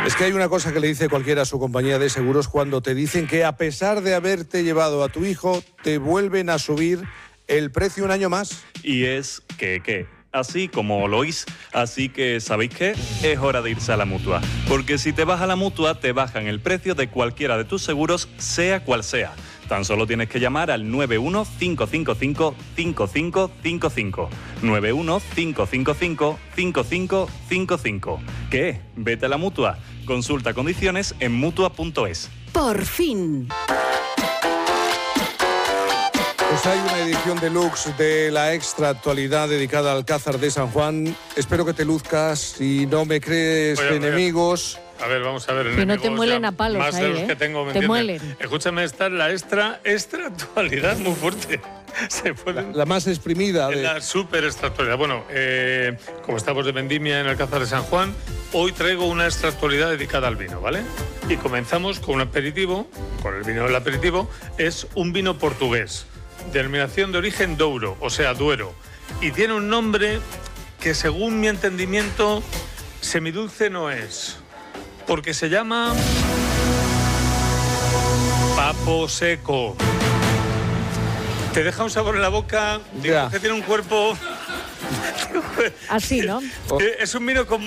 Es que hay una cosa que le dice cualquiera a su compañía de seguros cuando te dicen que a pesar de haberte llevado a tu hijo, te vuelven a subir el precio un año más. Y es que así como lo oís. Así que, ¿sabéis qué? Es hora de irse a la Mutua. Porque si te vas a la Mutua, te bajan el precio de cualquiera de tus seguros, sea cual sea. Tan solo tienes que llamar al 915555555. 915555555. ¿Qué? Vete a la Mutua. Consulta condiciones en Mutua.es. Por fin. Pues hay una edición deluxe de la extra actualidad dedicada al Alcázar de San Juan. Espero que te luzcas. Si no me crees enemigos... A ver, vamos a ver. Que no te muelen a palos más ahí, de los que tengo, ¿me te entiendes? muelen. Escúchame, esta es la extra actualidad muy fuerte. Se pueden... La más exprimida. La súper extra actualidad. Bueno, como estamos de vendimia en el Alcázar de San Juan, hoy traigo una extra actualidad dedicada al vino, ¿vale? Y comenzamos con un aperitivo, con el vino del aperitivo. Es un vino portugués, denominación de origen Douro, o sea, Duero. Y tiene un nombre que, según mi entendimiento, semidulce no es. Porque se llama Papo Seco. Te deja un sabor en la boca, digo que tiene un cuerpo... Así, ¿no? Es un vino con